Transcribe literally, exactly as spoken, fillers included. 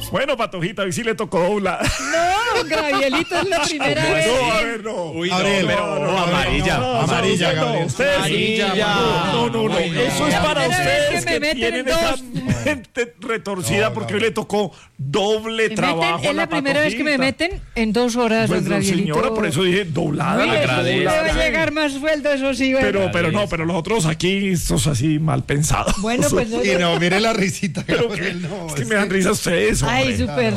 Bueno, Patojita, hoy sí le tocó doblar. No, Gabrielito, es la primera vez. No, a ver, no. Uy, Gabriel, no, pero no, no, amarilla. no, no, amarilla, no, Gabriel. ustedes- Amarilla, No, no, no. Uy, no. Eso es La para primera vez ustedes que me que, meten tienen en esa dos. mente retorcida No, porque no. hoy le tocó doble Me trabajo meten, a es la primera vez que me Patojita. meten en dos horas, Pues, don no, Gabrielito. señora, por eso dije doblada. Mire, agradezco. le va a doblada. llegar más sueldo, eso sí. bueno. Pero, pero no, pero los otros aquí, estos así mal pensados. Bueno, pues no. Y no, mire la risita. Pero Gabriel, que, no, es que me dan risa ustedes, Ay, hombre. súper.